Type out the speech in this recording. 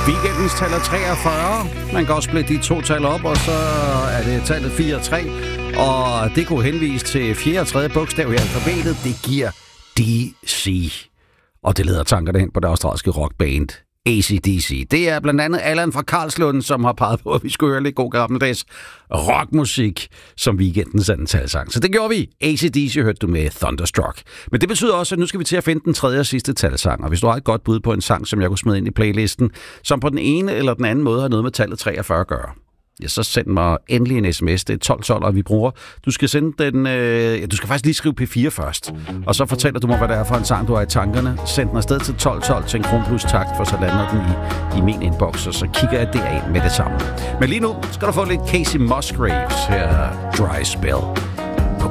Weekendens tal er 43. Man kan også splitte de to tal op, og så er det tallet 4 og 3. Og det kunne henvise til 4. og 3. bogstav i alfabetet. Det giver DC. Og det leder tankerne hen på det australske rockband AC/DC. Det er blandt andet Allan fra Karlslund, som har peget på, at vi skulle høre lidt god gammeldags rockmusik som weekendens anden talsang. Så det gjorde vi. AC/DC hørte du med Thunderstruck. Men det betyder også, at nu skal vi til at finde den tredje og sidste talsang. Og hvis du har et godt bud på en sang, som jeg kunne smide ind i playlisten, som på den ene eller den anden måde har noget med tallet 43 at gøre, ja, så send mig endelig en sms. Det er 1212, vi bruger. Du skal sende den... du skal faktisk lige skrive P4 først. Og så fortæller du mig, hvad det er for en sang, du har i tankerne. Send den afsted til 1212 til en kronplus takt, for så lander den i min inbox, og så kigger jeg derind med det samme. Men lige nu skal du få lidt Casey Musgraves her. Dry Spell.